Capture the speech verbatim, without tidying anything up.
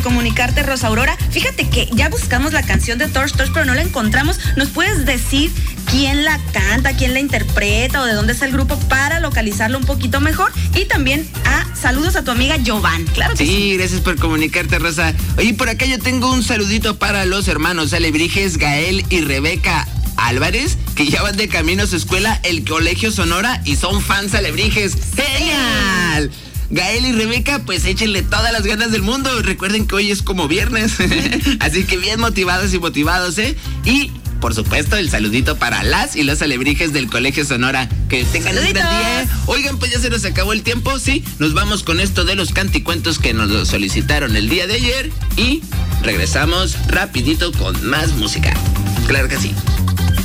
comunicarte, Rosa Aurora. Fíjate que ya buscamos la canción de Torch Torch, pero no la encontramos. ¿Nos puedes decir quién la canta, quién la interpreta o de dónde está el grupo para localizarlo un poquito mejor? Y también a saludos a tu amiga Jovan. Claro que sí. Sí, gracias por comunicarte, Rosa. Oye, por acá yo tengo un saludito para los hermanos Alebrijes, Gael y Rebeca Álvarez, que ya van de camino a su escuela, el Colegio Sonora, y son fans Alebrijes. ¡Genial! Gael y Rebeca, pues échenle todas las ganas del mundo. Recuerden que hoy es como viernes. Así que bien motivados y motivados, ¿eh? Y, por supuesto, el saludito para las y los alebrijes del Colegio Sonora. Que tengan un gran día. Oigan, pues ya se nos acabó el tiempo, ¿sí? Nos vamos con esto de los canticuentos que nos solicitaron el día de ayer. Y regresamos rapidito con más música. Claro que sí.